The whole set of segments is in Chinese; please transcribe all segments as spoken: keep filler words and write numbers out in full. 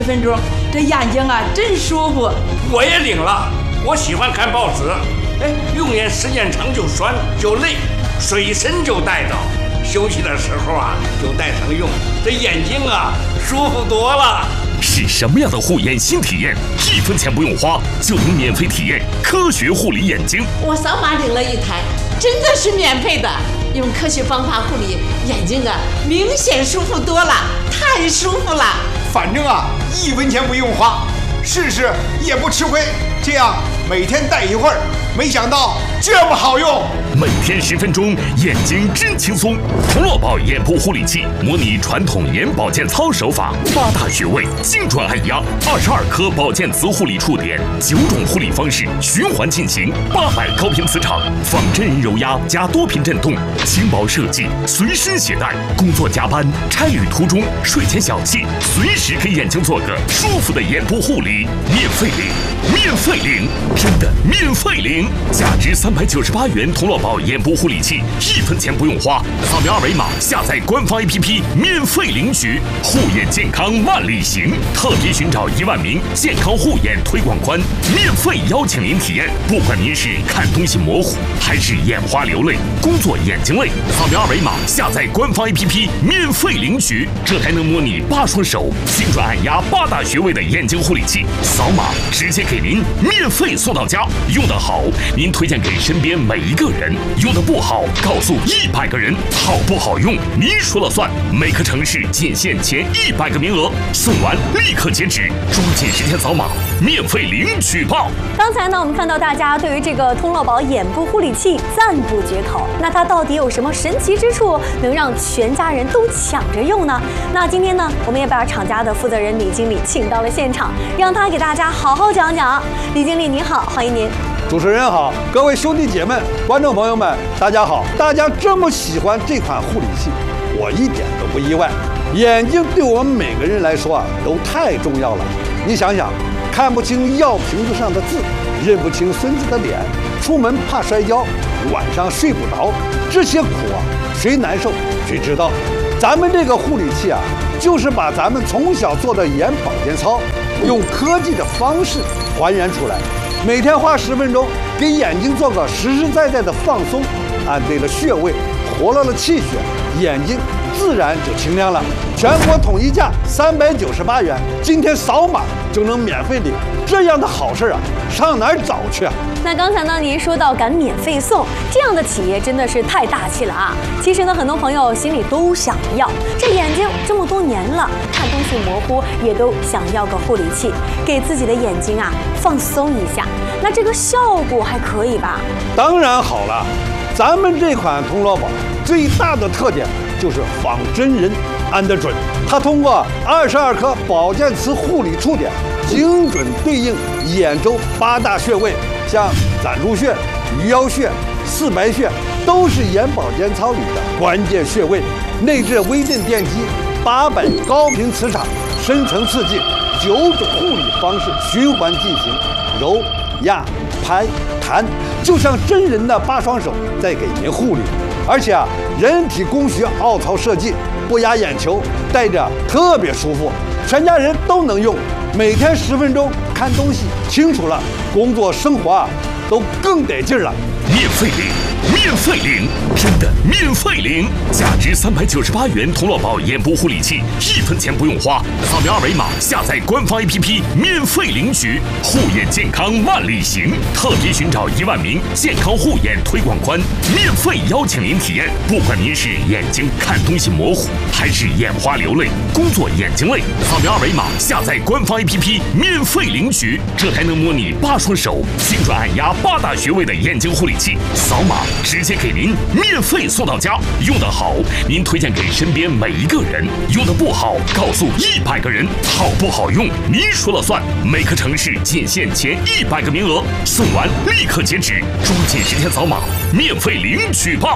分钟，这眼睛啊真舒服。 我也领了，我喜欢看报纸，哎，用眼时间长就酸就累，水参就带着，休息的时候啊就带上用，这眼睛啊舒服多了。 是什么样的护眼新体验？一分钱不用花就能免费体验科学护理眼睛。 我扫码领了一台，真的是免费的。用科学方法护理眼睛啊，明显舒服多了，太舒服了。 反正啊，一分钱不用花，试试也不吃亏。这样每天戴一会儿，没想到这么好用。 每天十分钟，眼睛真轻松。童乐宝眼部护理器模拟传统眼保健操手法，八大穴位精准按压，二十二颗保健磁护理触点，九种护理方式循环进行，八百高频磁场，仿真人揉压加多频震动，轻薄设计，随身携带。工作加班、差旅途中、睡前小憩，随时给眼睛做个舒服的眼部护理，免费领，免费领，真的免费领，价值三百九十八元。童乐宝眼部护理器，一分钱不用花，扫描二维码下载官方 A P P 免费领取，护眼健康万里行，特别寻找一万名健康护眼推广官，免费邀请您体验。不管您是看东西模糊，还是眼花流泪，工作眼睛累，扫描二维码下载官方 A P P 免费领取这台能模拟八双手精准按压八大穴位的眼睛护理器，扫码直接给您免费送到家。用得好，您推荐给身边每一个人；用得不好，告诉一百个人。好不好用，您说了算。每个城市仅限前一百个名额，送完立刻截止，抓紧时间扫码，免费领取吧。 刚才呢，我们看到大家对于这个通乐宝眼部护理器赞不绝口。那它到底有什么神奇之处，能让全家人都抢着用呢？那今天呢，我们也把厂家的负责人李经理请到了现场，让他给大家好好讲讲。李经理您好，欢迎您。 主持人好，各位兄弟姐妹、观众朋友们，大家好！大家这么喜欢这款护理器，我一点都不意外。眼睛对我们每个人来说啊，都太重要了。你想想，看不清药瓶子上的字，认不清孙子的脸，出门怕摔跤，晚上睡不着，这些苦啊，谁难受谁知道。咱们这个护理器啊，就是把咱们从小做的眼保健操，用科技的方式还原出来。每天花十分钟，给眼睛做个实实在在的放松，按对了穴位，活络了气血，眼睛自然就清亮了。全国统一价三百九十八元，今天扫码就能免费领，这样的好事啊，上哪儿找去啊？ 那刚才呢，您说到敢免费送，这样的企业真的是太大气了啊！其实呢，很多朋友心里都想要，这眼睛这么多年了，看东西模糊，也都想要个护理器，给自己的眼睛啊放松一下。那这个效果还可以吧？ 当然好了，咱们这款童乐宝最大的特点就是仿真人按得准，它通过二十二颗保健磁护理触点，精准对应眼周八大穴位。像攒珠穴、鱼腰穴、四白穴都是眼保健操里的关键穴位，内置微震电机，八百高频磁场，深层刺激，九种护理方式循环进行，揉、压、拍、弹，就像真人的八双手在给您护理。而且啊，人体工学凹槽设计，不压眼球，戴着特别舒服，全家人都能用。每天十分钟看东西清楚了，工作生活啊都更得劲儿了。 免费领，免费领，真的免费领！价值三百九十八元童乐宝眼部护理器，一分钱不用花，扫描二维码下载官方 A P P 免费领取，护眼健康万里行，特别寻找一万名健康护眼推广官，免费邀请您体验。不管您是眼睛看东西模糊，还是眼花流泪，工作眼睛累，扫描二维码下载官方 A P P 免费领取这台能模拟八双手精准按压八大穴位的眼睛护理器，扫码直接给您免费送到家。用得好，您推荐给身边每一个人；用得不好，告诉一百个人。好不好用，您说了算。每个城市仅限前一百个名额，送完立刻截止，抓紧时间扫码，免费领取吧！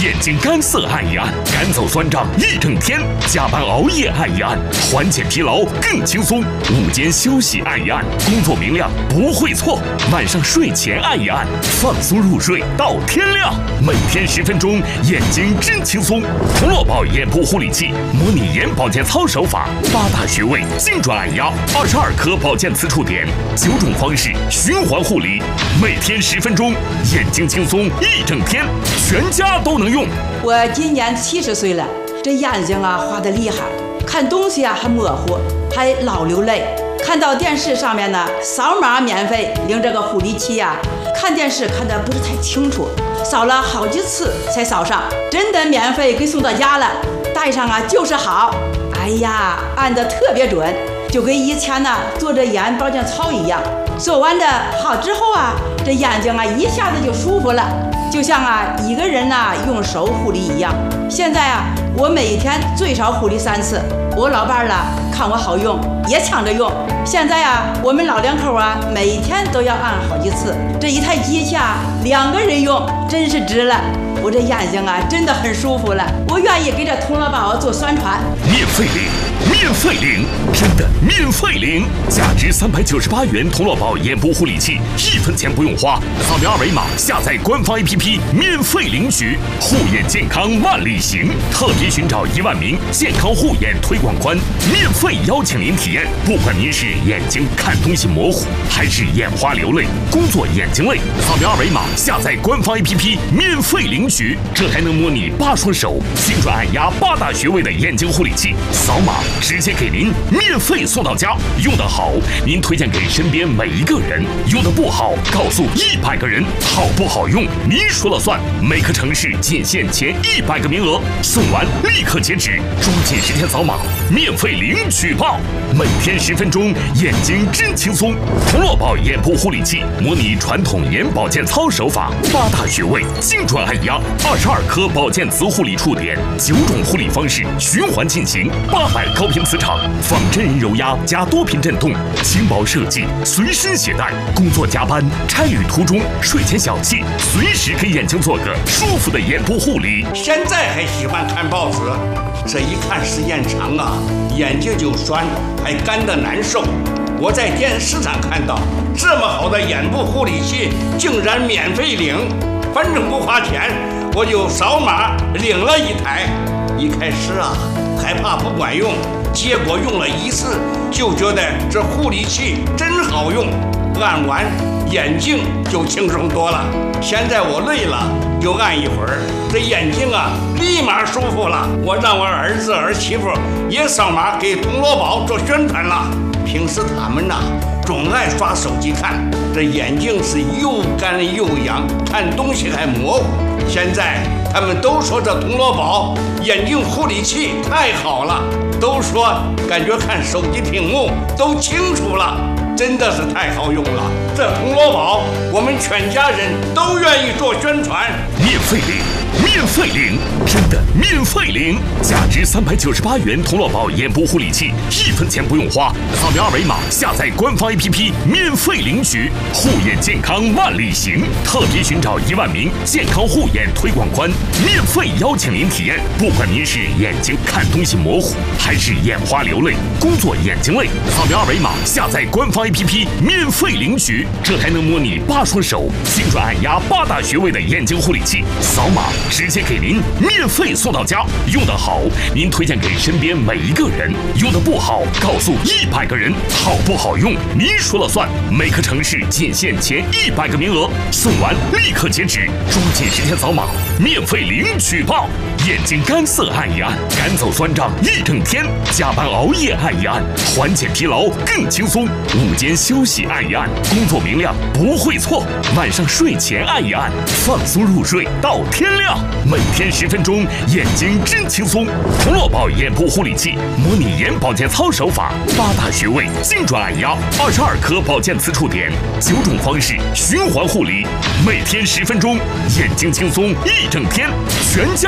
眼睛干涩按一按，赶走酸胀一整天；加班熬夜按一按，缓解疲劳更轻松；午间休息按一按，工作明亮不会错；晚上睡前按一按，放松入睡到天亮。每天十分钟，眼睛真轻松。童乐宝眼部护理器，模拟眼保健操手法，八大穴位精准按压，二十二颗保健磁触点，九种方式循环护理，每天十分钟，眼睛轻松一整天，全家都能用。 我今年七十岁了，这眼睛啊花得厉害，看东西啊还模糊，还老流泪。看到电视上面呢，扫码免费领这个护理器呀、啊，看电视看得不是太清楚，扫了好几次才扫上，真的免费给送到家了，戴上啊就是好。哎呀，按得特别准，就跟以前呢做着眼保健操一样。做完的好之后啊，这眼睛啊一下子就舒服了，就像啊一个人呐、啊、用手护理一样。现在啊，我每天最少护理三次。我老伴儿了看我好用，也抢着用。现在啊，我们老两口啊，每天都要按好几次。这一台机器啊，两个人用，真是值了。我这眼睛啊，真的很舒服了。我愿意给这童乐宝做宣传。 免费领，免费领，真的免费领！价值三百九十八元童乐宝眼部护理器，一分钱不用花，扫描二维码下载官方 A P P 免费领取。护眼健康万里行，特别寻找一万名健康护眼推广官，免费邀请您体验。不管您是眼睛看东西模糊，还是眼花流泪、工作眼睛累，扫描二维码下载官方 A P P 免费领取。这还能模拟八双手精准按压八大穴位的眼睛护理器，扫码直接给您免费送到家。用得好，您推荐给身边每一个人；用得不好，告诉一百个人。好不好用，您说了算。每个城市仅限前一百个名额，送完立刻截止，抓紧时间扫码，免费领取吧！每天十分钟，眼睛真轻松。童乐宝眼部护理器，模拟传统眼保健操手法，八大穴位精准按压，二十二颗保健磁护理触点，九种护理方式循环进行，八百高频磁场，仿真人揉压加多频震动，轻薄设计，随身携带。工作加班、差旅途中、睡前小憩，随时给眼睛做个舒服的眼部护理。 现在还喜欢看报纸，这一看时间长啊，眼睛就酸，还干得难受。我在电视上看到这么好的眼部护理器，竟然免费领，反正不花钱，我就扫码领了一台。一开始啊，害怕不管用，结果用了一次就觉得这护理器真好用，按完眼睛就轻松多了。现在我累了就按一会儿，这眼睛啊立马舒服了。我让我儿子儿媳妇也扫码给童乐宝做宣传了。平时他们呐、啊、总爱刷手机看，这眼睛是又干又痒，看东西还模糊。现在他们都说这童乐宝眼睛护理器太好了，都说感觉看手机屏幕都清楚了，真的是太好用了。这童乐宝我们全家人都愿意做宣传。 免费领，免费领，真的免费领！价值三百九十八元童乐宝眼部护理器，一分钱不用花，扫描二维码下载官方 A P P 免费领取。护眼健康万里行，特别寻找一万名健康护眼推广官，免费邀请您体验。不管您是眼睛看东西模糊，还是眼花流泪、工作眼睛累，扫描二维码下载官方 A P P 免费领取。这还能模拟八双手精准按压八大穴位的眼睛护理器，扫码直接给您免费送到家。用得好，您推荐给身边每一个人；用得不好，告诉一百个人。好不好用，您说了算。每个城市仅限前一百个名额，送完立刻截止，抓紧时间扫码，免费领取吧！眼睛干涩按一按，赶走酸胀一整天；加班熬夜按一按，缓解疲劳更轻松；午间休息按一按，工作明亮不会错；晚上睡前按一按，放松入睡到天亮。每天十分钟，眼睛真轻松。童乐宝眼部护理器，模拟眼保健操手法，八大穴位精准按压，二十二颗保健磁触点，九种方式循环护理，每天十分钟，眼睛轻松一整天，全家都能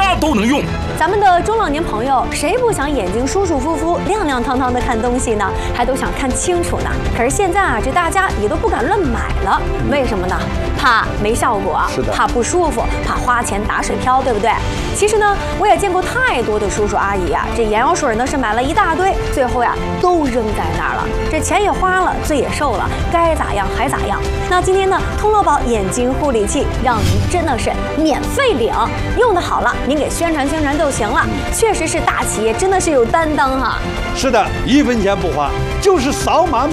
能用。 咱们的中老年朋友，谁不想眼睛舒舒服服、亮亮堂堂的看东西呢？还都想看清楚呢。可是现在啊，这大家也都不敢乱买了，为什么呢？怕没效果， 是的， 怕不舒服，怕花钱打水漂，对不对？其实呢，我也见过太多的叔叔阿姨啊，这眼药水呢是买了一大堆，最后呀都扔在那儿了，这钱也花了，罪也受了，该咋样还咋样。那今天呢，通乐宝眼睛护理器让您真的是免费领，用的好了，您给宣传宣传就行了。确实是大企业，真的是有担当哈。 是的，一分钱不花，就是扫码